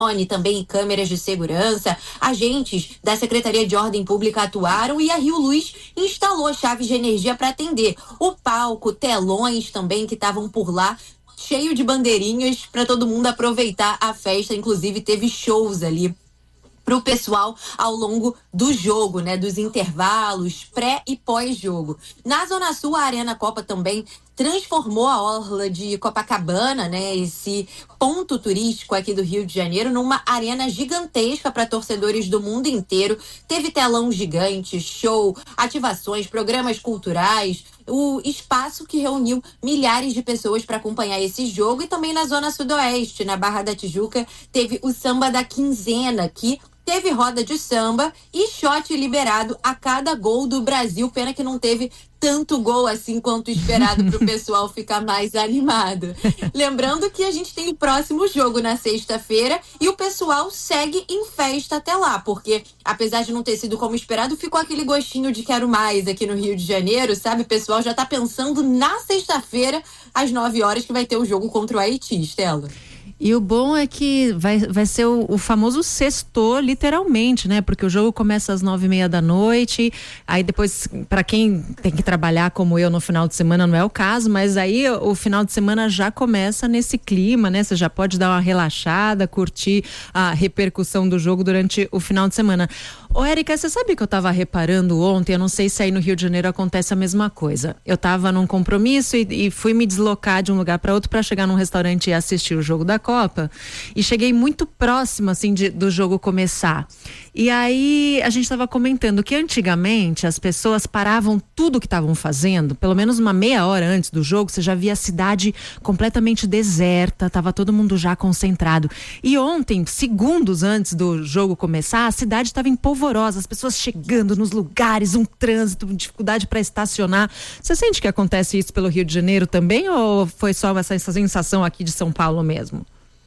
também câmeras de segurança, agentes da Secretaria de Ordem Pública atuaram e a Rio Luz instalou chaves de energia para atender. O palco, telões também que estavam por lá, cheio de bandeirinhas para todo mundo aproveitar a festa. Inclusive teve shows ali para o pessoal ao longo do jogo, né? Dos intervalos, pré e pós-jogo. Na Zona Sul, a Arena Copa também transformou a orla de Copacabana, né? Esse ponto turístico aqui do Rio de Janeiro, numa arena gigantesca para torcedores do mundo inteiro. Teve telão gigante, show, ativações, programas culturais, o espaço que reuniu milhares de pessoas para acompanhar esse jogo. E também na Zona Sudoeste, na Barra da Tijuca, teve o Samba da Quinzena, que teve roda de samba e shot liberado a cada gol do Brasil. Pena que não teve tanto gol assim quanto esperado para o pessoal ficar mais animado. Lembrando que a gente tem o próximo jogo na sexta-feira e o pessoal segue em festa até lá, porque apesar de não ter sido como esperado, ficou aquele gostinho de quero mais aqui no Rio de Janeiro, sabe? O pessoal já tá pensando na sexta-feira, às 9 horas, que vai ter o jogo contra o Haiti, Stella. E o bom é que vai ser o famoso sextou, literalmente, né? Porque o jogo começa às 9:30 da noite, aí depois, para quem tem que trabalhar como eu no final de semana, não é o caso, mas aí o final de semana já começa nesse clima, né? Você já pode dar uma relaxada, curtir a repercussão do jogo durante o final de semana. Ô, Érica, você sabe que eu tava reparando ontem, eu não sei se aí no Rio de Janeiro acontece a mesma coisa. Eu tava num compromisso e fui me deslocar de um lugar para outro para chegar num restaurante e assistir o jogo da Copa, e cheguei muito próximo, assim, do jogo começar. E aí a gente estava comentando que antigamente as pessoas paravam tudo que estavam fazendo, pelo menos uma meia hora antes do jogo, você já via a cidade completamente deserta, tava todo mundo já concentrado. E ontem, segundos antes do jogo começar, a cidade estava em polvorosa, as pessoas chegando nos lugares, um trânsito, dificuldade para estacionar. Você sente que acontece isso pelo Rio de Janeiro também, ou foi só essa sensação aqui de São Paulo mesmo?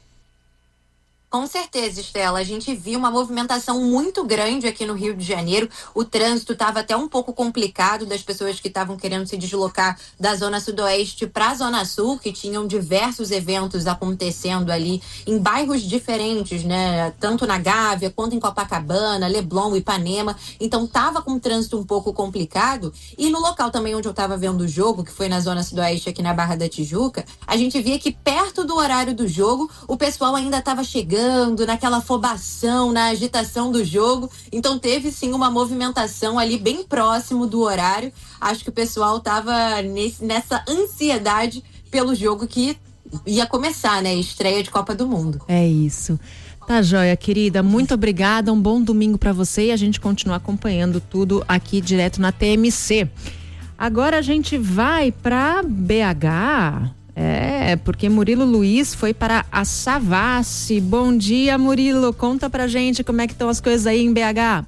Com certeza, Estela. A gente viu uma movimentação muito grande aqui no Rio de Janeiro. O trânsito estava até um pouco complicado das pessoas que estavam querendo se deslocar da Zona Sudoeste para a Zona Sul, que tinham diversos eventos acontecendo ali em bairros diferentes, né? Tanto na Gávea quanto em Copacabana, Leblon, Ipanema. Então estava com um trânsito um pouco complicado. E no local também onde eu estava vendo o jogo, que foi na Zona Sudoeste, aqui na Barra da Tijuca, a gente via que perto do horário do jogo, o pessoal ainda estava chegando naquela afobação, na agitação do jogo. Então teve sim uma movimentação ali bem próximo do horário. Acho que o pessoal estava nessa ansiedade pelo jogo que ia começar, né? Estreia de Copa do Mundo. É isso. Tá joia, querida. Muito obrigada. Um bom domingo para você e a gente continua acompanhando tudo aqui direto na TMC. Agora a gente vai para BH. Porque Murilo Luiz foi para a Savassi. Bom dia, Murilo. Conta pra gente como é que estão as coisas aí em BH.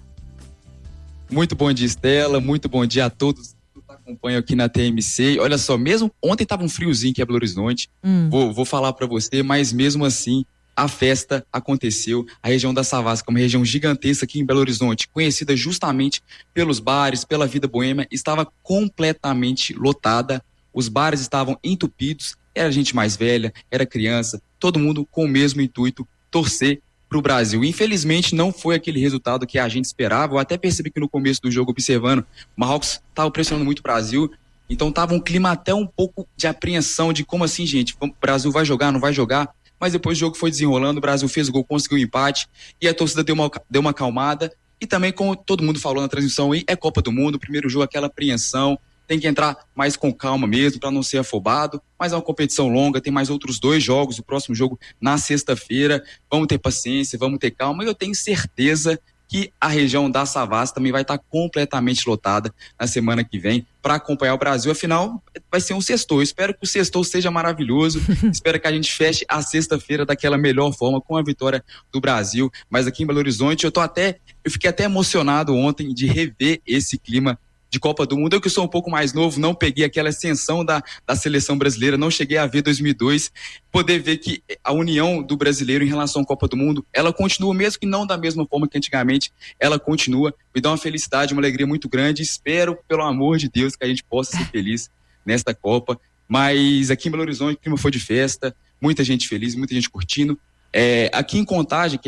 Muito bom dia, Estela. Muito bom dia a todos que acompanham aqui na TMC. Olha só, mesmo ontem tava um friozinho aqui em Belo Horizonte. Vou falar para você, mas mesmo assim a festa aconteceu. A região da Savassi, que é uma região gigantesca aqui em Belo Horizonte, conhecida justamente pelos bares, pela vida boêmia, estava completamente lotada. Os bares estavam entupidos, era gente mais velha, era criança, todo mundo com o mesmo intuito, torcer para o Brasil. Infelizmente não foi aquele resultado que a gente esperava. Eu até percebi que no começo do jogo, observando, o Marrocos estava pressionando muito o Brasil, então estava um clima até um pouco de apreensão, de como assim, gente, o Brasil vai jogar, não vai jogar? Mas depois o jogo foi desenrolando, o Brasil fez o gol, conseguiu o empate, e a torcida deu uma acalmada, e também, como todo mundo falou na transmissão aí, é Copa do Mundo, o primeiro jogo aquela apreensão, tem que entrar mais com calma mesmo, para não ser afobado, mas é uma competição longa, tem mais outros 2 jogos, o próximo jogo na sexta-feira, vamos ter paciência, vamos ter calma, e eu tenho certeza que a região da Savassi também vai estar completamente lotada na semana que vem para acompanhar o Brasil. Afinal, vai ser um sextou. Espero que o sextou seja maravilhoso, espero que a gente feche a sexta-feira daquela melhor forma, com a vitória do Brasil. Mas aqui em Belo Horizonte, eu fiquei até emocionado ontem de rever esse clima de Copa do Mundo. Eu que sou um pouco mais novo, não peguei aquela ascensão da seleção brasileira, não cheguei a ver 2002, poder ver que a união do brasileiro em relação à Copa do Mundo, ela continua, mesmo que não da mesma forma que antigamente, ela continua, me dá uma felicidade, uma alegria muito grande. Espero, pelo amor de Deus, que a gente possa ser feliz nesta Copa, mas aqui em Belo Horizonte o clima foi de festa, muita gente feliz, muita gente curtindo. Aqui em Contagem,